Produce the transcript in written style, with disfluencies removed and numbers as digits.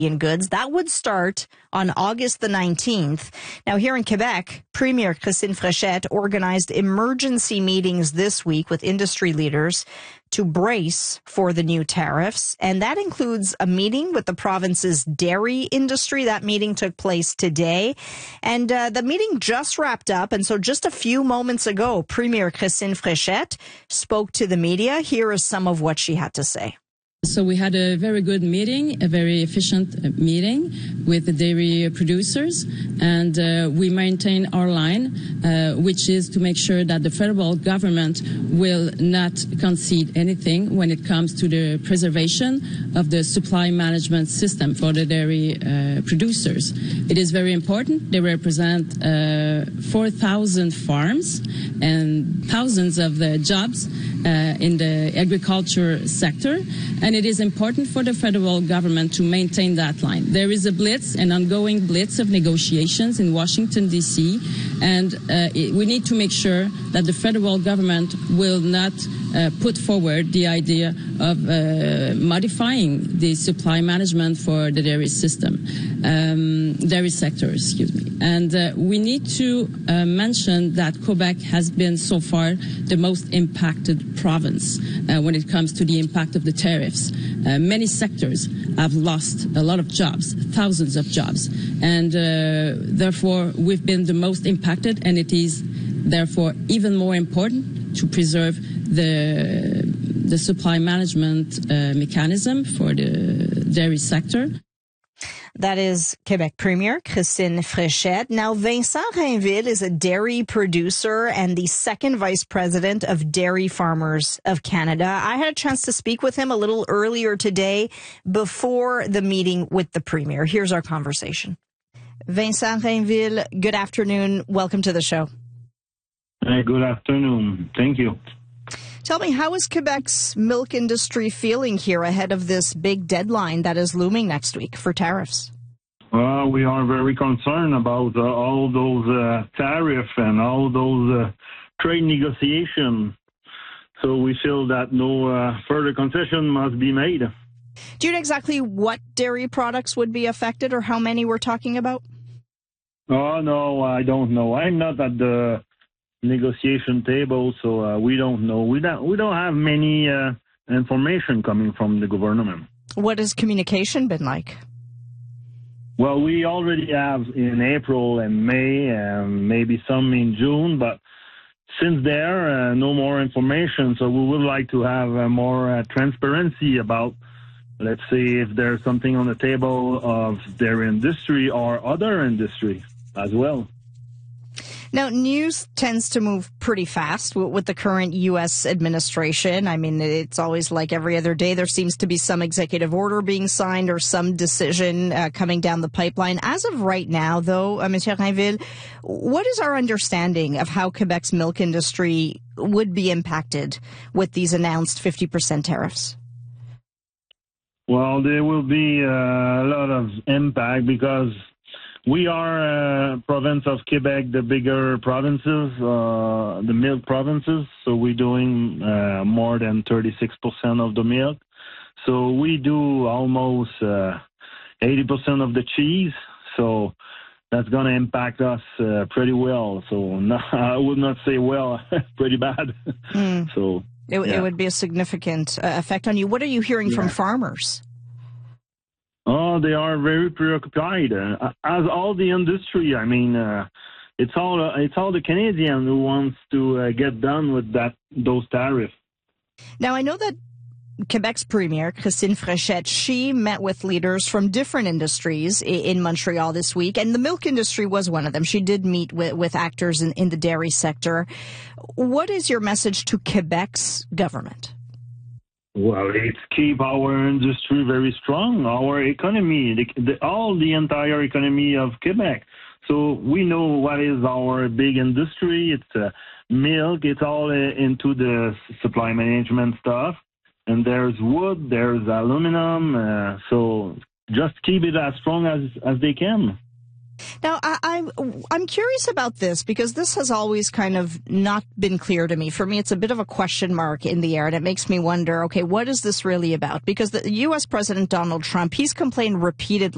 goods. That would start on August the 19th. Now, here in Quebec, Premier Christine Fréchette organized emergency meetings this week with industry leaders to brace for the new tariffs. And that includes a meeting with the province's dairy industry. That meeting took place today. And the meeting just wrapped up. And so just a few moments ago, Premier Christine Fréchette spoke to the media. Here is some of what she had to say. So we had a very good meeting, a very efficient meeting with the dairy producers, and we maintain our line, which is to make sure that the federal government will not concede anything when it comes to the preservation of the supply management system for the dairy producers. It is very important. They represent 4,000 farms and thousands of jobs in the agriculture sector, and it is important for the federal government to maintain that line. There is a blitz, an ongoing blitz of negotiations in Washington, D.C., and we need to make sure that the federal government will not put forward the idea of modifying the supply management for the dairy system, dairy sector, excuse me. And we need to mention that Quebec has been so far the most impacted province when it comes to the impact of the tariffs. Many sectors have lost a lot of jobs, thousands of jobs, and therefore we've been the most impacted, and it is therefore even more important to preserve the supply management mechanism for the dairy sector. That is Quebec Premier Christine Fréchette. Now, Vincent Rainville is a dairy producer and the second vice president of Dairy Farmers of Canada. I had a chance to speak with him a little earlier today before the meeting with the Premier. Here's our conversation. Vincent Rainville, good afternoon. Welcome to the show. Good afternoon. Thank you. Tell me, how is Quebec's milk industry feeling here ahead of this big deadline that is looming next week for tariffs? Well, we are very concerned about all those tariffs and all those trade negotiations. So we feel that no further concession must be made. Do you know exactly what dairy products would be affected or how many we're talking about? Oh, no, I don't know. I'm not at the negotiation table, so we don't know. We don't have many information coming from the government. What has communication been like? Well, we already have in April and May and maybe some in June, but since there, no more information. So we would like to have more transparency about, let's say, if there's something on the table of their industry or other industry as well. Now, news tends to move pretty fast with the current U.S. administration. I mean, it's always like every other day. There seems to be some executive order being signed or some decision coming down the pipeline. As of right now, though, Monsieur Rainville, what is our understanding of how Quebec's milk industry would be impacted with these announced 50% tariffs? Well, there will be a lot of impact because we are province of Quebec, the bigger provinces, the milk provinces. So we're doing more than 36% of the milk. So we do almost 80% of the cheese. So that's going to impact us pretty well. So no, I would not say well, pretty bad. So it would be a significant effect on you. What are you hearing from farmers? Oh, they are very preoccupied, as all the industry. I mean, it's all the Canadian who wants to get done with those tariffs. Now, I know that Quebec's Premier, Christine Fréchette, she met with leaders from different industries in Montreal this week, and the milk industry was one of them. She did meet with actors in the dairy sector. What is your message to Quebec's government? Well, it's keep our industry very strong, our economy, the entire economy of Quebec. So we know what is our big industry. It's milk. It's all into the supply management stuff. And there's wood, there's aluminum. So just keep it as strong as they can. Now, I'm curious about this because this has always kind of not been clear to me. For me, it's a bit of a question mark in the air, and it makes me wonder, okay, what is this really about? Because the U.S. President Donald Trump, he's complained repeatedly